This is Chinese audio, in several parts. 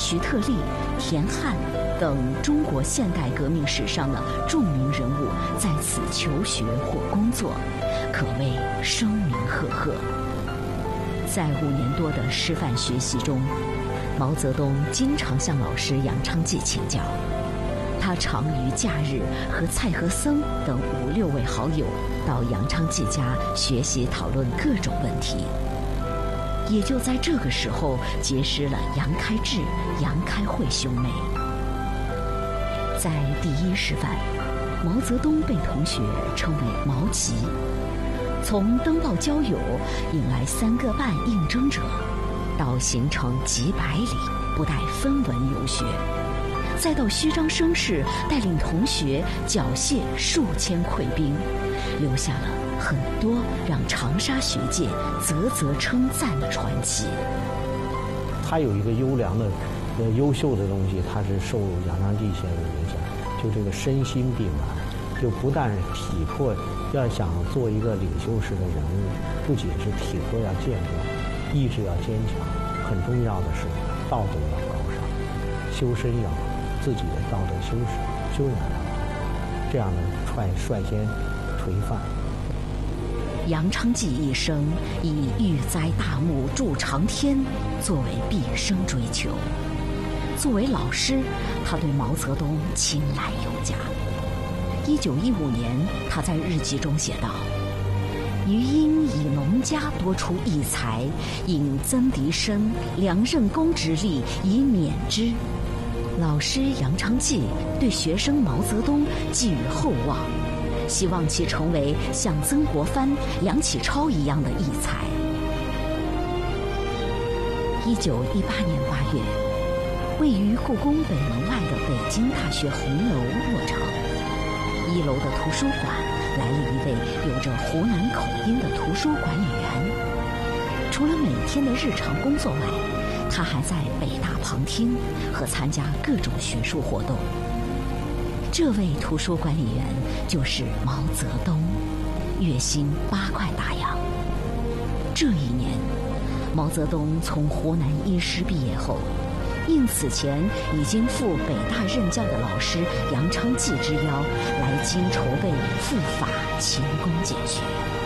徐特立、田汉等中国现代革命史上的著名人物在此求学或工作，可谓声名赫赫。在5年多的师范学习中，毛泽东经常向老师杨昌济请教。他常于假日和蔡和森等5、6位好友到杨昌济家学习讨论各种问题。也就在这个时候，结识了杨开智、杨开慧兄妹。在第1师范，毛泽东被同学称为毛奇。从登报交友引来3个半应征者，到行程几百里不带分文游学，再到虚张声势带领同学缴械数千溃兵，留下了很多让长沙学界啧啧称赞的传奇。 他有一个优良的、优秀的东西，他是受杨昌济先生影响，就这个身心并完，就不但是体魄要想做一个领袖式的人物，不仅是体魄要健壮，意志要坚强，很重要的是道德要高尚，修身要自己的道德修养要好，这样呢率先垂范。 杨昌济一生以育栽大木筑长天作为毕生追求。作为老师，他对毛泽东青睐有加。1915年，他在日记中写道：“余因以农家多出异才，引曾迪生、梁任公之力以勉之。”老师杨昌济对学生毛泽东寄予厚望，希望其成为像曾国藩、梁启超一样的异才。1918年8月，位于故宫北门外的北京大学红楼落成。1楼的图书馆来了一位有着湖南口音的图书管理员。除了每天的日常工作外，他还在北大旁听和参加各种学术活动。这位图书管理员就是毛泽东，月薪8块大洋。这一年，毛泽东从湖南医师毕业后，应此前已经赴北大任教的老师杨昌济之邀，来京筹备赴法勤工俭学。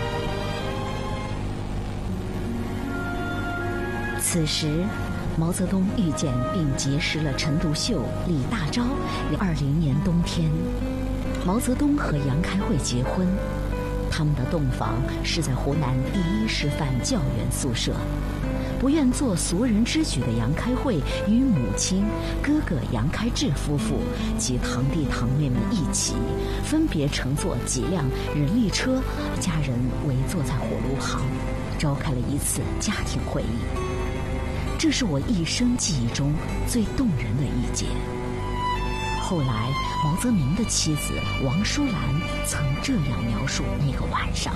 此时，毛泽东遇见并结识了陈独秀、李大钊。20年冬天，毛泽东和杨开慧结婚，他们的洞房是在湖南第1师范教员宿舍。不愿做俗人之举的杨开慧与母亲、哥哥杨开智夫妇及堂弟堂妹们一起，分别乘坐几辆人力车，家人围坐在火炉旁，召开了一次家庭会议。这是我一生记忆中最动人的一节。后来，毛泽民的妻子王淑兰曾这样描述那个晚上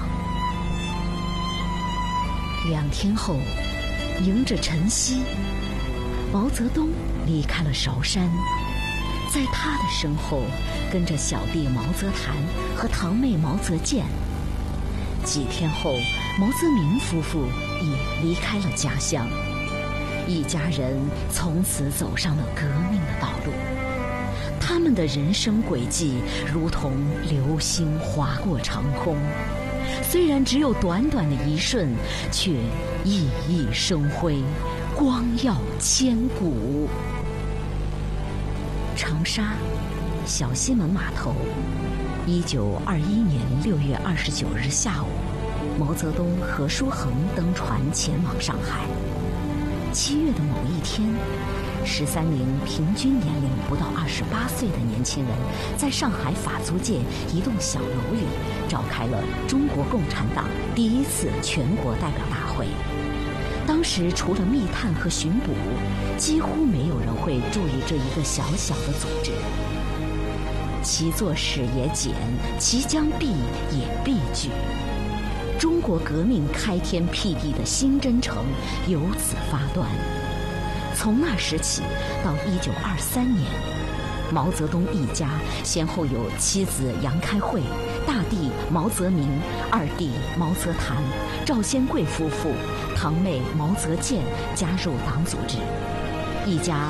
：2天后，迎着晨曦，毛泽东离开了韶山，在他的身后跟着小弟毛泽谭和堂妹毛泽建。几天后，毛泽民夫妇也离开了家乡，一家人从此走上了革命的道路。他们的人生轨迹如同流星划过长空，虽然只有短短的一瞬，却熠熠生辉，光耀千古。长沙小西门码头，1921年6月29日下午，毛泽东、何书衡登船前往上海。7月的某一天，13名平均年龄不到28岁的年轻人，在上海法租界一栋小楼里召开了中国共产党第1次全国代表大会。当时除了密探和巡捕，几乎没有人会注意这一个小小的组织。其作始也简，其将毕也必具。中国革命开天辟地的新征程由此发端。从那时起到1923年，毛泽东一家先后有妻子杨开慧、大弟毛泽民、二弟毛泽谭、赵先贵夫妇、堂妹毛泽建加入党组织，一家